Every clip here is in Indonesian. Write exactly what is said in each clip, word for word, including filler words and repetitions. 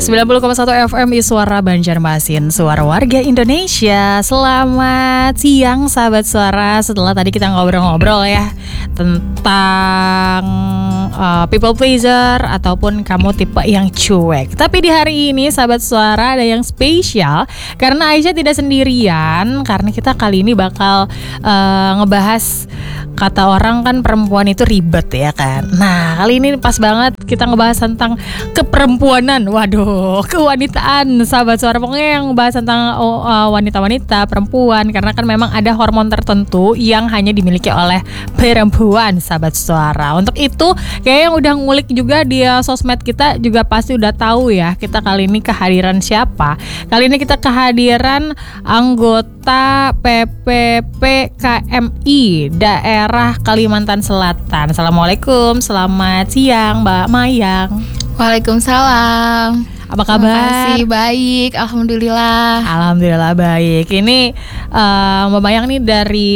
sembilan puluh koma satu F M Suara Banjarmasin, suara warga Indonesia. Selamat siang sahabat suara. Setelah tadi kita ngobrol-ngobrol ya tentang uh, people pleaser ataupun kamu tipe yang cuek. Tapi di hari ini sahabat suara ada yang spesial karena Aisyah tidak sendirian. Karena kita kali ini bakal uh, ngebahas, kata orang kan perempuan itu ribet ya kan. Nah kali ini pas banget kita ngebahas tentang keperempuanan. Waduh, kewanitaan sahabat suara. Pokoknya yang bahas tentang oh, uh, wanita-wanita, perempuan. Karena kan memang ada hormon tertentu yang hanya dimiliki oleh perempuan sahabat suara. Untuk itu kayak yang udah ngulik juga di uh, sosmed kita juga pasti udah tahu ya kita kali ini kehadiran siapa. Kali ini kita kehadiran anggota P P P K M I daerah Kalimantan Selatan. Assalamualaikum, selamat siang Mbak Mayang. Waalaikumsalam. Apa kabar? Makasih, baik, alhamdulillah. Alhamdulillah baik. Ini uh, Mbak Mayang nih dari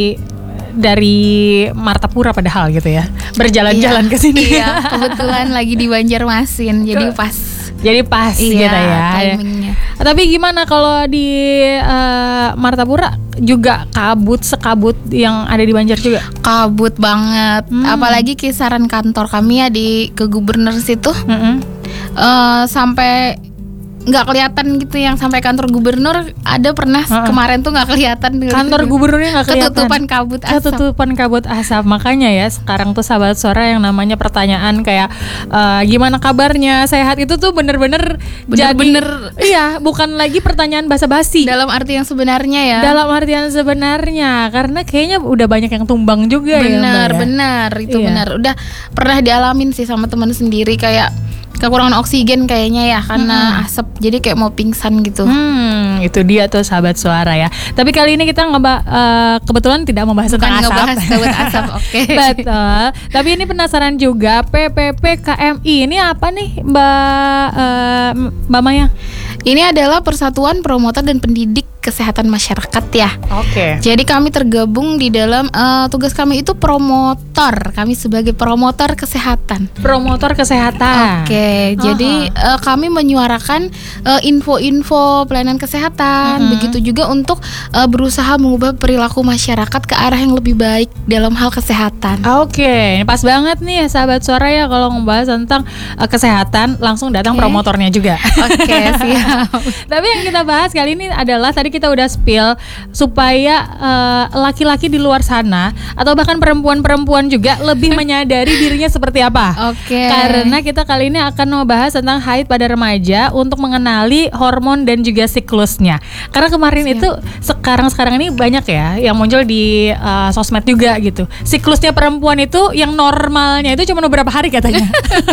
dari Martapura padahal gitu ya. Berjalan-jalan iya, ke sini. Iya, kebetulan lagi di Banjarmasin, jadi pas. Jadi pas iya, gitu ya. Timingnya. Tapi gimana kalau di uh, Martapura juga kabut sekabut yang ada di Banjar juga? Kabut banget. Hmm. Apalagi kisaran kantor kami ya di ke gubernur situ. Mm-hmm. Uh, sampai nggak kelihatan gitu, yang sampai kantor gubernur ada pernah uh-uh. kemarin tuh nggak kelihatan kantor gubernurnya nggak kelihatan, ketutupan kabut asap. Ketutupan kabut asap. Makanya ya sekarang tuh sahabat suara yang namanya pertanyaan kayak uh, gimana kabarnya, sehat, itu tuh bener-bener bener-bener jadi, iya, bukan lagi pertanyaan basa-basi dalam arti yang sebenarnya ya. Dalam artian sebenarnya, karena kayaknya udah banyak yang tumbang juga. Benar, ya, benar, itu iya. benar. Udah pernah dialamin sih sama teman sendiri, kayak kekurangan oksigen kayaknya ya karena hmm. asap, jadi kayak mau pingsan gitu. Hmm, itu dia tuh sahabat suara ya. Tapi kali ini kita ngeba- uh, kebetulan tidak membahas Bukan tentang asap. ngebahas kabut asap, oke. Okay. Betul. Tapi ini penasaran juga, P P P K M I ini apa nih Mbak uh, Mbak Maya? Ini adalah Persatuan Promotor dan Pendidik Kesehatan Masyarakat ya. Oke. Okay. Jadi kami tergabung di dalam uh, tugas kami itu promotor. Kami sebagai promotor kesehatan. Promotor kesehatan. Oke. Okay. Jadi uh, kami menyuarakan uh, info-info pelayanan kesehatan. Uh-huh. Begitu juga untuk uh, berusaha mengubah perilaku masyarakat ke arah yang lebih baik dalam hal kesehatan. Oke, okay. Pas banget nih sahabat suara ya kalau ngebahas tentang uh, kesehatan, langsung datang okay. promotornya juga. Oke, okay, siap. Tapi yang kita bahas kali ini adalah tadi kita udah spill supaya uh, laki-laki di luar sana atau bahkan perempuan-perempuan juga lebih menyadari dirinya seperti apa. Oke. Okay. Karena kita kali ini akan membahas tentang haid pada remaja untuk mengenali hormon dan juga siklusnya. Karena kemarin Siap. itu sekarang-sekarang ini banyak ya yang muncul di uh, sosmed juga gitu. Siklusnya perempuan itu yang normalnya itu cuma beberapa hari katanya.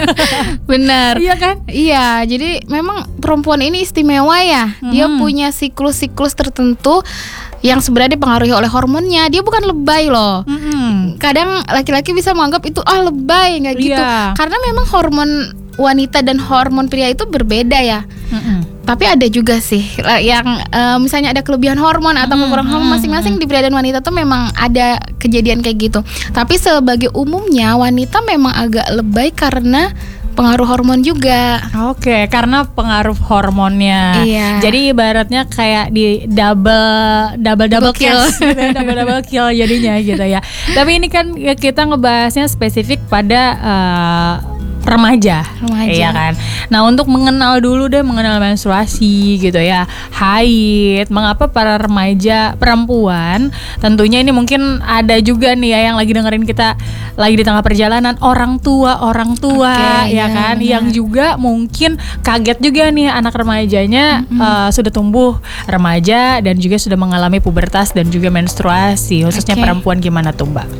Benar. Iya kan? Iya, jadi memang perempuan ini istimewa ya. Mm-hmm. Dia punya siklus-siklus tertentu yang sebenarnya dipengaruhi oleh hormonnya. Dia bukan lebay loh. Mm-hmm. Kadang laki-laki bisa menganggap itu ah lebay, nggak gitu. Yeah. Karena memang hormon wanita dan hormon pria itu berbeda ya. Mm-hmm. Tapi ada juga sih yang uh, misalnya ada kelebihan hormon atau mm-hmm. kekurangan hormon masing-masing di pria dan wanita tuh memang ada kejadian kayak gitu. Tapi sebagai umumnya wanita memang agak lebay karena pengaruh hormon juga. Oke, karena pengaruh hormonnya. Iya. Jadi ibaratnya kayak di double double double, double kill, gitu ya, double double kill jadinya gitu ya. Tapi ini kan kita ngebahasnya spesifik pada uh, remaja, remaja, iya kan. Nah untuk mengenal dulu deh, mengenal menstruasi gitu ya, haid. Mengapa para remaja perempuan? Tentunya ini mungkin ada juga nih ya yang lagi dengerin kita lagi di tengah perjalanan, orang tua, orang tua, okay, ya, ya kan, ya. Yang juga mungkin kaget juga nih anak remajanya mm-hmm. uh, sudah tumbuh remaja dan juga sudah mengalami pubertas dan juga menstruasi, khususnya okay. perempuan. Gimana tuh Mbak?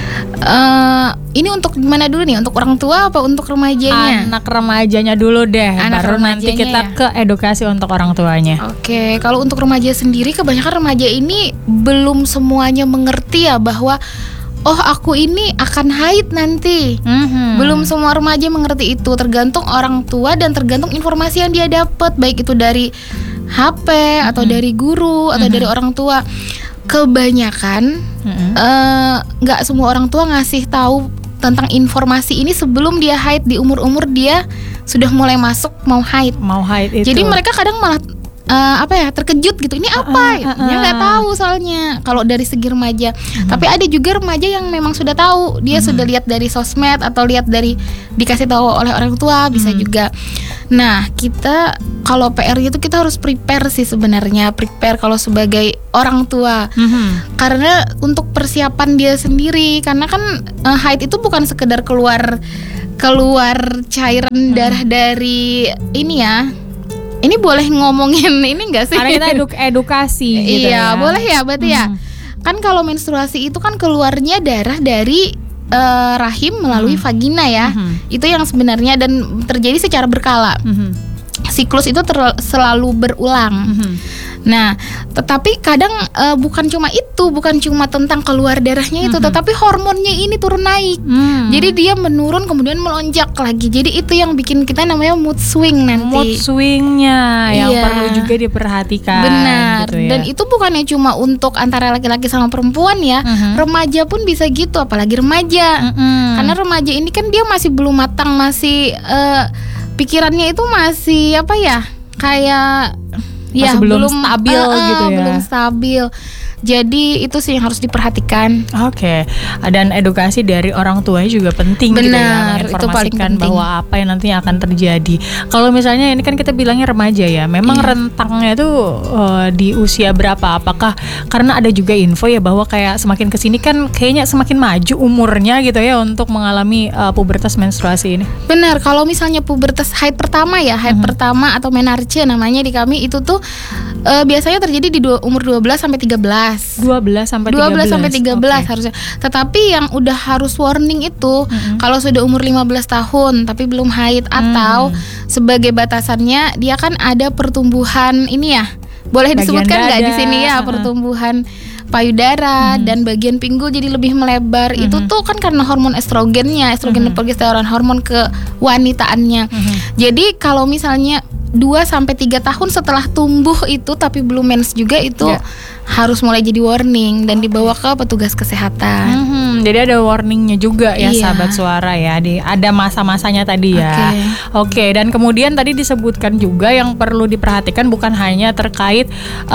Uh, ini untuk gimana dulu nih? Untuk orang tua apa untuk remajanya? Anak remajanya dulu deh, Anak baru nanti kita ya? ke edukasi untuk orang tuanya. Oke, okay. Kalau untuk remaja sendiri, kebanyakan remaja ini belum semuanya mengerti ya bahwa oh aku ini akan haid nanti. Mm-hmm. Belum semua remaja mengerti itu. Tergantung orang tua dan tergantung informasi yang dia dapat, baik itu dari H P mm-hmm. atau dari guru atau mm-hmm. dari orang tua. Kebanyakan nggak mm-hmm. uh, semua orang tua ngasih tahu tentang informasi ini sebelum dia haid di umur-umur dia sudah mulai masuk mau haid. Mau haid itu. Jadi mereka kadang malah Uh, apa ya terkejut gitu, ini apa? Uh, uh, uh, Dia nggak tahu soalnya kalau dari segi remaja. Uh-huh. Tapi ada juga remaja yang memang sudah tahu, dia uh-huh. sudah lihat dari sosmed atau lihat dari dikasih tahu oleh orang tua, bisa uh-huh. juga. Nah kita kalau P R itu kita harus prepare sih sebenarnya, prepare kalau sebagai orang tua, uh-huh. karena untuk persiapan dia sendiri, karena kan uh, haid itu bukan sekedar keluar keluar cairan uh-huh. darah dari ini ya. Ini boleh ngomongin ini nggak sih? Karena kita eduk- edukasi gitu iya, ya. boleh ya berarti hmm. ya. Kan kalau menstruasi itu kan keluarnya darah dari uh, rahim melalui hmm. vagina ya. Hmm. Itu yang sebenarnya dan terjadi secara berkala. Hmm. Siklus itu ter- selalu berulang. Hmm. Nah, tetapi kadang uh, bukan cuma itu, bukan cuma tentang keluar darahnya itu, mm-hmm. tetapi hormonnya ini turun naik. Mm. Jadi dia menurun kemudian melonjak lagi. Jadi itu yang bikin kita namanya mood swing nanti. Mood swingnya yang iya. perlu juga diperhatikan. Benar. Gitu ya. Dan itu bukannya cuma untuk antara laki-laki sama perempuan ya, mm-hmm. remaja pun bisa gitu, apalagi remaja. Mm-hmm. Karena remaja ini kan dia masih belum matang, masih uh, pikirannya itu masih apa ya, kayak ya, belum, belum stabil uh, uh, gitu ya. Belum stabil. Jadi itu sih yang harus diperhatikan. Oke, okay. Dan edukasi dari orang tuanya juga penting. Benar, gitu ya, itu paling penting. Bahwa apa yang nantinya akan terjadi. Kalau misalnya ini kan kita bilangnya remaja ya, memang iya. rentangnya tuh uh, di usia berapa? Apakah karena ada juga info ya bahwa kayak semakin kesini kan kayaknya semakin maju umurnya gitu ya untuk mengalami uh, pubertas menstruasi ini. Benar, kalau misalnya pubertas haid pertama ya, haid mm-hmm. pertama atau menarche namanya di kami itu tuh uh, biasanya terjadi di dua, umur dua belas sampai tiga belas. dua belas sampai tiga belas. dua belas sampai tiga belas okay. harusnya. Tetapi yang udah harus warning itu mm-hmm. kalau sudah umur lima belas tahun tapi belum haid, mm. atau sebagai batasannya dia kan ada pertumbuhan ini ya. Boleh bagian disebutkan enggak di sini ya, uh-huh. pertumbuhan payudara hmm. dan bagian pinggul jadi lebih melebar. Hmm. Itu tuh kan karena hormon estrogennya, estrogen hmm. dan progesteron, hormon kewanitaannya. Hmm. Jadi kalau misalnya dua sampai tiga tahun setelah tumbuh itu tapi belum mens juga itu yeah. harus mulai jadi warning dan dibawa ke petugas kesehatan. Hmm, jadi ada warningnya juga ya, iya. sahabat suara ya. Di, ada masa-masanya tadi ya. Oke. Okay. Okay, dan kemudian tadi disebutkan juga yang perlu diperhatikan bukan hanya terkait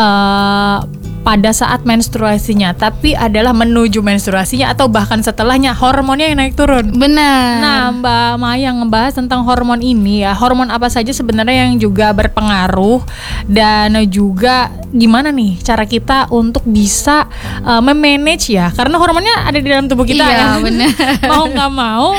uh, pada saat menstruasinya, tapi adalah menuju menstruasinya atau bahkan setelahnya hormonnya yang naik turun. Benar. Nah, Mbak Maya ngebahas tentang hormon ini ya. Hormon apa saja sebenarnya yang juga berpengaruh dan juga gimana nih cara kita untuk bisa uh, memanage ya, karena hormonnya ada di dalam tubuh kita. Iya, ya. Benar. Mau nggak mau,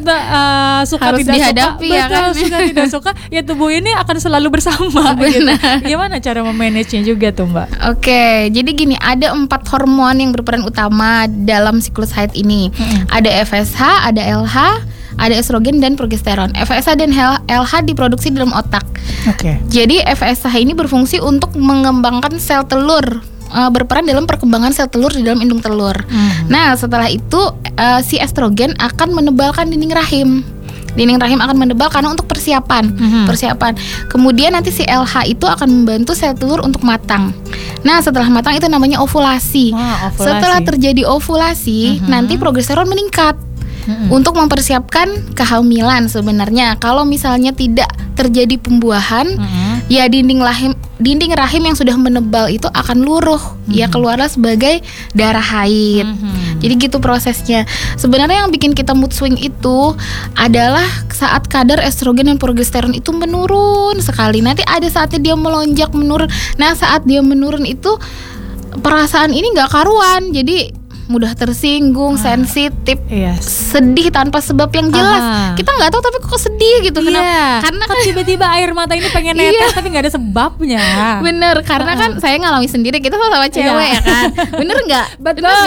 uh, suka harus tidak dihadapi suka, ya betul, kan? suka tidak suka, ya tubuh ini akan selalu bersama. Gitu. Gimana cara memanagenya juga tuh Mbak? Oke. Jadi gini, ada empat hormon yang berperan utama dalam siklus haid ini. Hmm. Ada F S H, ada L H, ada estrogen dan progesteron. F S H dan L H diproduksi dalam otak. Oke. Okay. Jadi F S H ini berfungsi untuk mengembangkan sel telur, uh, berperan dalam perkembangan sel telur di dalam indung telur. Hmm. Nah, setelah itu uh, si estrogen akan menebalkan dinding rahim. Dinding rahim akan menebal karena untuk persiapan, mm-hmm. persiapan. Kemudian nanti si L H itu akan membantu sel telur untuk matang. Nah, setelah matang itu namanya ovulasi. Oh, ovulasi. Setelah terjadi ovulasi, mm-hmm. nanti progesteron meningkat. Mm-hmm. Untuk mempersiapkan kehamilan sebenarnya. Kalau misalnya tidak terjadi pembuahan, mm-hmm. ya dinding rahim dinding rahim yang sudah menebal itu akan luruh, mm-hmm. ya keluarlah sebagai darah haid. Mm-hmm. Jadi gitu prosesnya. Sebenarnya yang bikin kita mood swing itu adalah saat kadar estrogen dan progesteron itu menurun sekali. Nanti ada saatnya dia melonjak menurun. Nah, saat dia menurun itu perasaan ini nggak karuan. Jadi mudah tersinggung, ah, sensitif, yes. sedih tanpa sebab yang jelas. Ah. Kita nggak tahu tapi kok sedih gitu. Yeah. Kenapa? Karena kan tiba-tiba air mata ini pengen netes yeah. tapi nggak ada sebabnya. Bener, karena ah. kan saya ngalami sendiri. Kita sama-sama cewek yeah. ya kan. Bener nggak? Betul.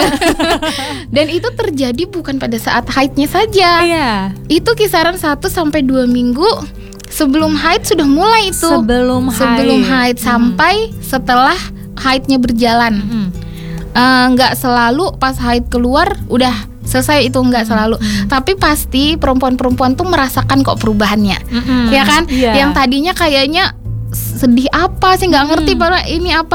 Dan itu terjadi bukan pada saat haidnya saja. Yeah. Itu kisaran satu sampai dua minggu sebelum haid sudah mulai itu. Sebelum haid. Sebelum haid hmm. sampai setelah haidnya berjalan. Hmm. Nggak uh, selalu pas haid keluar udah selesai, itu nggak selalu. Mm-hmm. Tapi pasti perempuan-perempuan tuh merasakan kok perubahannya, mm-hmm. ya kan? Yeah. Yang tadinya kayaknya sedih apa sih, nggak ngerti mm. bahwa ini apa,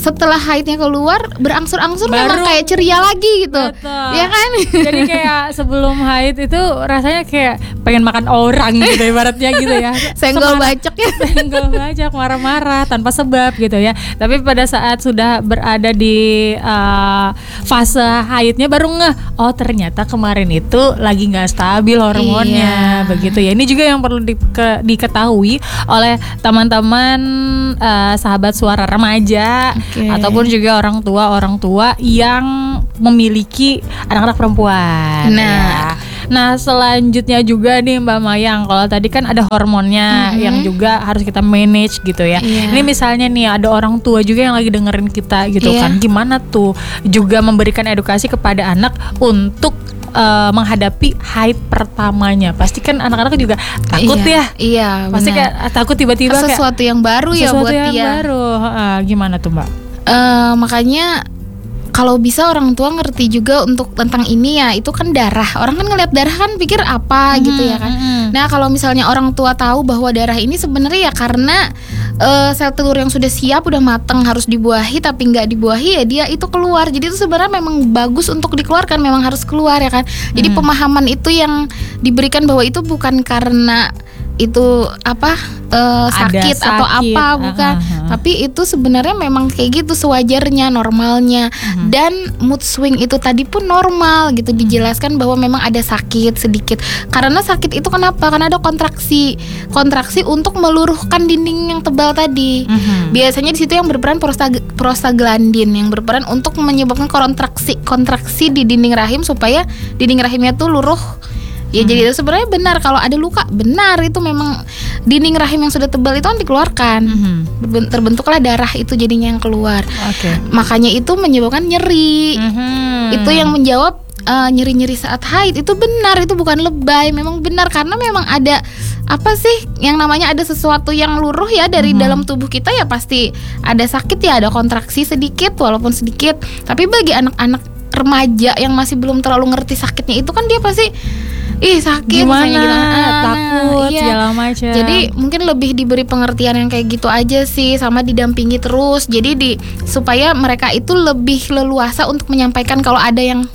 setelah haidnya keluar berangsur-angsur Baru- memang kayak ceria lagi gitu. Betul. Ya kan? Jadi kayak sebelum haid itu rasanya kayak pengen makan orang gitu ibaratnya gitu ya. Senggol Semarah- bacok ya. Senggol bacok, marah-marah tanpa sebab gitu ya. Tapi pada saat sudah berada di uh, fase haidnya baru ngeh, oh ternyata kemarin itu lagi nggak stabil hormonnya. Iya. Begitu ya. Ini juga yang perlu di, ke- diketahui oleh teman-teman uh, sahabat suara remaja Oke. ataupun juga orang tua orang tua yang memiliki anak-anak perempuan. Nah. ya. Nah selanjutnya juga nih Mbak Mayang, kalau tadi kan ada hormonnya Mhm. yang juga harus kita manage gitu ya. Iya. Ini misalnya nih ada orang tua juga yang lagi dengerin kita gitu Iya. kan, gimana tuh juga memberikan edukasi kepada anak untuk uh, menghadapi haid pertamanya. Pasti kan anak-anak juga takut Iya, ya. Iya. Pasti benar. kayak ah, takut tiba-tiba kayak sesuatu yang baru ya sesuatu buat yang dia. baru. Heeh, gimana tuh Mbak? Eh, makanya kalau bisa orang tua ngerti juga untuk tentang ini ya, itu kan darah. Orang kan ngeliat darah kan pikir apa gitu ya kan. Mhm. Nah kalau misalnya orang tua tahu bahwa darah ini sebenarnya ya karena eh, sel telur yang sudah siap udah mateng harus dibuahi tapi nggak dibuahi ya dia itu keluar. Jadi itu sebenarnya memang bagus untuk dikeluarkan, memang harus keluar ya kan. Jadi Hmm. pemahaman itu yang diberikan bahwa itu bukan karena itu apa eh, sakit, atau sakit. apa bukan, Aha, aha. tapi itu sebenarnya memang kayak gitu sewajarnya, normalnya. Mhm. Dan mood swing itu tadi pun normal gitu, dijelaskan bahwa memang ada sakit sedikit. Karena sakit itu kenapa? Karena ada kontraksi, kontraksi untuk meluruhkan dinding yang tebal tadi. Mhm. Biasanya di situ yang berperan prostag- prostaglandin yang berperan untuk menyebabkan kontraksi kontraksi di dinding rahim supaya dinding rahimnya tuh luruh. Ya jadi itu sebenarnya benar kalau ada luka, benar itu memang dinding rahim yang sudah tebal itu kan dikeluarkan. Mhm. Berben- Terbentuklah darah itu jadinya yang keluar. Oke. Makanya itu menyebabkan nyeri. Mhm. Itu yang menjawab eh, nyeri-nyeri saat haid itu benar, itu bukan lebay, memang benar karena memang ada apa sih yang namanya ada sesuatu yang luruh ya dari Mhm. dalam tubuh kita ya pasti ada sakit ya, ada kontraksi sedikit walaupun sedikit. Tapi bagi anak-anak remaja yang masih belum terlalu ngerti sakitnya itu kan dia pasti ih sakit Gimana? misalnya gitu. Ah, Takut iya. segala macam. Jadi mungkin lebih diberi pengertian yang kayak gitu aja sih, sama didampingi terus. Jadi di supaya mereka itu lebih leluasa untuk menyampaikan kalau ada yang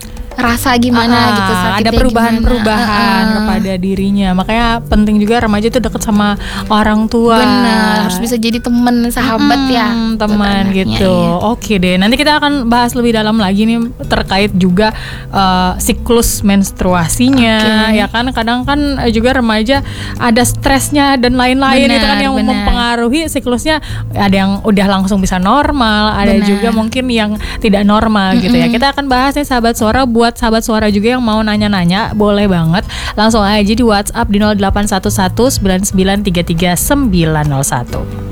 rasa gimana Ah, gitu, sakitnya ada perubahan-perubahan gimana. Ah, ah. kepada dirinya. Makanya penting juga remaja itu dekat sama orang tua. Benar, harus bisa jadi teman, sahabat Hmm, ya, buat teman anaknya, gitu. iya. Oke deh, nanti kita akan bahas lebih dalam lagi nih terkait juga uh, siklus menstruasinya. Oke. Ya kan kadang kan eh, juga remaja ada stresnya dan lain-lain Benar, itu kan yang benar. mempengaruhi siklusnya. Ada yang udah langsung bisa normal, ada Benar. juga mungkin yang tidak normal gitu ya. Mm-mm. Kita akan bahas nih sahabat suara, buat sahabat suara juga yang mau nanya-nanya boleh banget langsung aja di WhatsApp di nol delapan satu satu sembilan sembilan tiga tiga sembilan nol satu.